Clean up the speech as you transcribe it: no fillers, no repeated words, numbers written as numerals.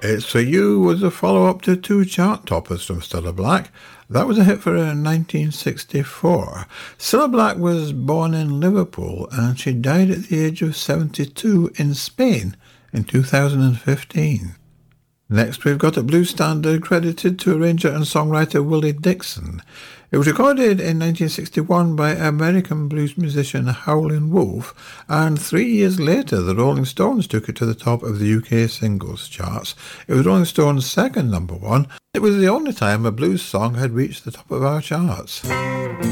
It's For You was a follow-up to two chart toppers from Cilla Black. That was a hit for her in 1964. Cilla Black was born in Liverpool and she died at the age of 72 in Spain in 2015. Next we've got a blues standard credited to arranger and songwriter Willie Dixon. It was recorded in 1961 by American blues musician Howlin' Wolf, and 3 years later the Rolling Stones took it to the top of the UK singles charts. It was Rolling Stones' second number one. It was the only time a blues song had reached the top of our charts.